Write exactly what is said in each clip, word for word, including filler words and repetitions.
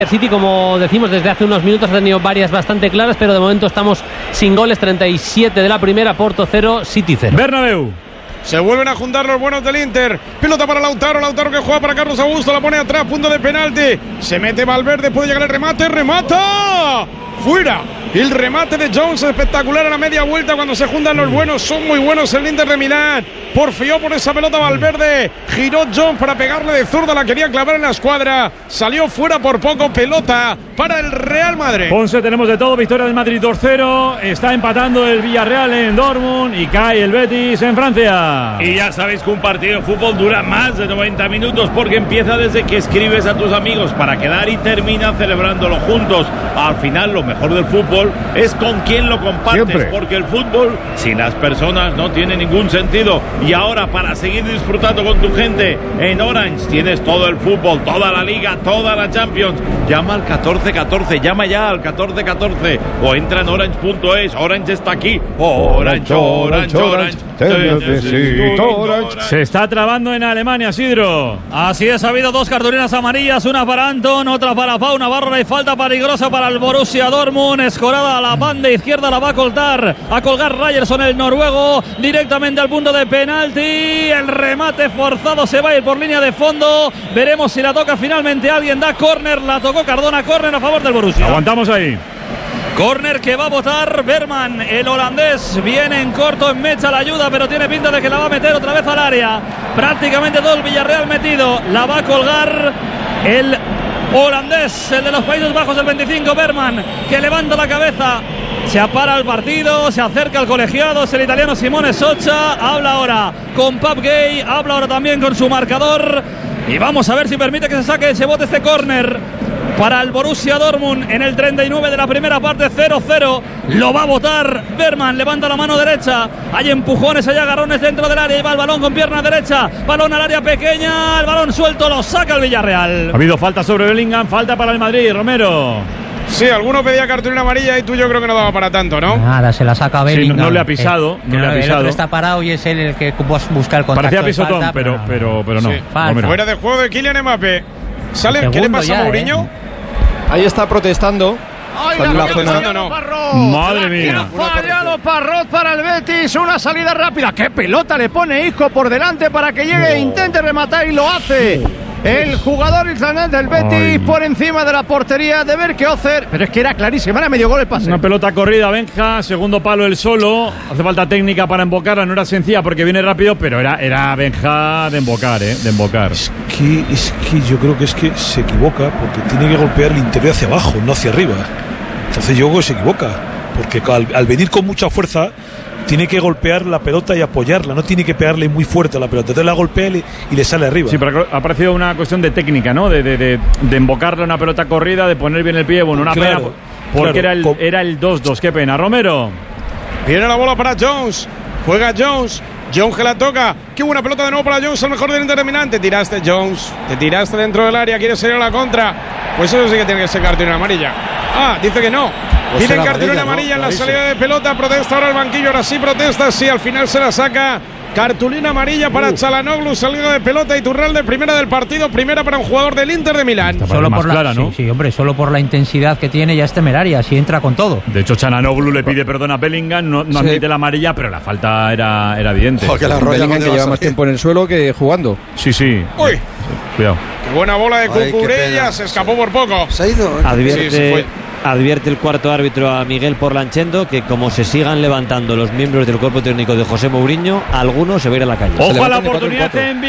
City, como decimos desde hace unos minutos, ha tenido varias bastante claras, pero de momento estamos sin goles. Treinta y siete de la primera, Porto cero, City cero. Bernabéu. Se vuelven a juntar los buenos del Inter. Pelota para Lautaro, Lautaro que juega para Carlos Augusto, la pone atrás, punto de penalti. Se mete Valverde, puede llegar el remate, remata. Fuera. El remate de Jones espectacular a la media vuelta cuando se juntan los buenos. Son muy buenos el Inter de Milán. Porfió por esa pelota Valverde. Giró Jones para pegarle de zurda. La quería clavar en la escuadra. Salió fuera por poco. Pelota para el Real Madrid. Ponce, tenemos de todo. Victoria del Madrid dos cero. Está empatando el Villarreal en Dortmund. Y cae el Betis en Francia. Y ya sabéis que un partido de fútbol dura más de noventa minutos porque empieza desde que escribes a tus amigos para quedar y termina celebrándolo juntos. Al final lo mejor del fútbol es con quién lo compartes. Siempre. Porque el fútbol sin las personas no tiene ningún sentido. Y ahora, para seguir disfrutando con tu gente, en Orange tienes todo el fútbol, toda la Liga, toda la Champions. Llama al catorce catorce, llama ya al catorce catorce o entra en orange punto es. Orange está aquí. Orange, Orange, Orange, Orange. Te necesito, Orange. Se está trabando en Alemania, Sidro. Así es, ha habido dos cartulinas amarillas, una para Anton, otra para Pau Navarro. Y falta peligrosa para el Borussia Dortmund. Escorada a la banda izquierda, la va a colgar, a colgar Ryerson, el noruego, directamente al punto de penalti. El remate forzado se va a ir por línea de fondo. Veremos si la toca finalmente alguien. Da córner, la tocó Cardona, córner a favor del Borussia. Aguantamos ahí. Córner que va a botar Berman, el holandés. Viene en corto, en mecha la ayuda, pero tiene pinta de que la va a meter otra vez al área. Prácticamente todo el Villarreal metido. La va a colgar el holandés, el de los Países Bajos, el veinticinco, Berman, que levanta la cabeza. Se apara el partido, se acerca al colegiado, es el italiano Simone Socha. Habla ahora con Pap Gay, habla ahora también con su marcador. Y vamos a ver si permite que se saque, se bote este córner para el Borussia Dortmund en el treinta y nueve de la primera parte. Cero cero, lo va a botar Berman, levanta la mano derecha, hay empujones, hay agarrones dentro del área y va el balón con pierna derecha, balón al área pequeña, el balón suelto, lo saca el Villarreal. Ha habido falta sobre Bellingham, falta para el Madrid, Romero. Sí, alguno pedía cartulina amarilla y tú yo creo que no daba para tanto, ¿no? Nada, se la saca Bellingham. Sí, no, no le ha pisado, eh, no le ha el pisado. otro está parado y es él el que busca el contacto. Parecía pisotón, falta, pero, pero, pero, pero no. Sí. Romero. Fuera de juego de Kylian Mbappé. ¿Sale? ¿Qué le pasa a Mourinho? Eh. Ahí está protestando. ¡Ay, la la zona. No. Madre mía. ¡Ha fallado Parrot para el Betis! Una salida rápida. ¡Qué pelota le pone Isco por delante para que llegue e intente rematar y lo hace! El jugador islandés del Betis. Ay. Por encima de la portería de Berkeozer. Pero es que era clarísimo, era medio gol el pase. Una pelota corrida, Benja, segundo palo él solo. Hace falta técnica para embocarla, no era sencilla porque viene rápido, pero era, era Benja de embocar, ¿eh? De embocar. Es que, es que yo creo que es que se equivoca porque tiene que golpear el interior hacia abajo, no hacia arriba. Entonces yo creo que se equivoca, porque al, al venir con mucha fuerza tiene que golpear la pelota y apoyarla, no tiene que pegarle muy fuerte a la pelota, entonces la golpea y le, y le sale arriba. Sí, pero ha parecido una cuestión de técnica, ¿no? De, de, de, de embocarle una pelota corrida, de poner bien el pie, bueno, una claro, pena, porque claro. era el era el dos dos, qué pena. Romero. Viene la bola para Jones, juega Jones, Jones que la toca, qué buena pelota de nuevo para Jones, el mejor del Inter de Milán. Te tiraste, Jones, te tiraste dentro del área, quieres salir a la contra, pues eso sí que tiene que ser cartulina amarilla. Ah, dice que no. Pues Piden cartulina amarilla, amarilla ¿no? en la Clarísimo. salida de pelota, protesta ahora el banquillo, ahora sí protesta, sí, al final se la saca. Cartulina amarilla para uh. Çalhanoğlu, salida de pelota y Turralde, primera del partido, primera para un jugador del Inter de Milán. Solo por la, clara, ¿no? sí, sí, hombre, solo por la intensidad que tiene ya es temeraria, si entra con todo. De hecho, Çalhanoğlu le pide perdón a Bellingham, no, no Sí. admite la amarilla, pero la falta era, era evidente. Porque la Bellingham que lleva más tiempo en el suelo que jugando. Sí, sí. Uy, Sí, cuidado. qué buena bola de Ay, qué Cucurella, pena. se escapó por poco. Se ha ido. ¿eh? Advierte, Sí, se fue. advierte el cuarto árbitro a Miguel Porlanchendo que como se sigan levantando los miembros del cuerpo técnico de José Mourinho, alguno se va a ir a la calle. Ojo a la levantan de cuatro en oportunidad cuatro. en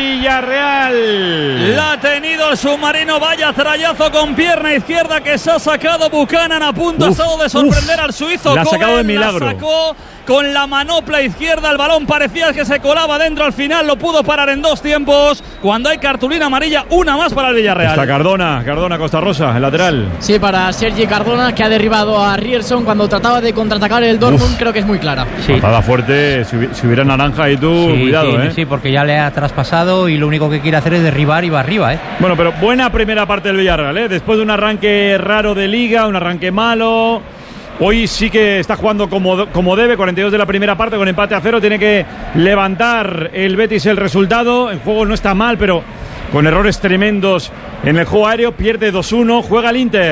Villarreal. La ha tenido el submarino, vaya trayazo con pierna izquierda que se ha sacado Buchanan, a punto Uf, ha estado de sorprender uf. al suizo. La ha sacado de Cohen, milagro. La sacó con la manopla izquierda, el balón parecía que se colaba dentro, al final lo pudo parar en dos tiempos. Cuando hay cartulina amarilla, una más para el Villarreal. Está Cardona, Cardona Costa Rosa, el lateral. Sí, para Sergi Cardona, que ha derribado a Ryerson cuando trataba de contraatacar el Dortmund. Uf. Creo que es muy clara. Sí. Patada fuerte, si, hubi- si hubiera naranja y tú, Sí, cuidado, sí, ¿eh? sí, porque ya le ha traspasado y lo único que quiere hacer es derribar y va arriba, ¿eh? Bueno, pero buena primera parte del Villarreal, ¿eh? Después de un arranque raro de Liga, un arranque malo. Hoy sí que está jugando como, como debe, cuarenta y dos de la primera parte con empate a cero. Tiene que levantar el Betis el resultado. El juego no está mal, pero con errores tremendos en el juego aéreo, pierde dos uno, juega el Inter.